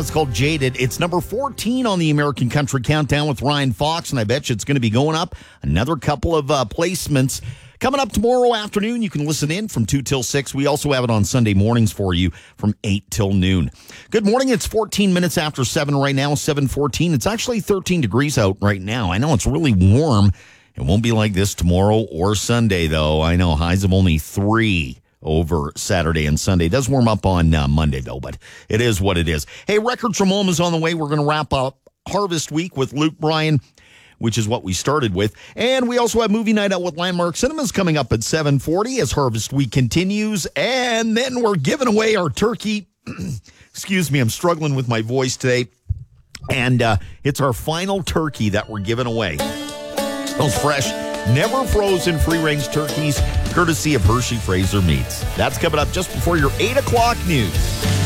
It's called Jaded. It's number 14 on the American Country Countdown with Ryan Fox, and I bet you it's going to be going up another couple of placements. Coming up tomorrow afternoon, you can listen in from 2 till 6. We also have it on Sunday mornings for you from 8 till noon. Good morning. It's 14 minutes after 7 right now, 7:14. It's actually 13 degrees out right now. I know it's really warm. It won't be like this tomorrow or Sunday, though. I know highs of only 3 over Saturday and Sunday. It does warm up on Monday, though, but it is what it is. Hey, Records from Home is on the way. We're going to wrap up Harvest Week with Luke Bryan, which is what we started with. And we also have Movie Night Out with Landmark Cinemas coming up at 7:40 as Harvest Week continues. And then we're giving away our turkey. Excuse me, I'm struggling with my voice today. And it's our final turkey that we're giving away. Those fresh, never frozen free-range turkeys, courtesy of Hershey Fraser Meats. That's coming up just before your 8 o'clock news.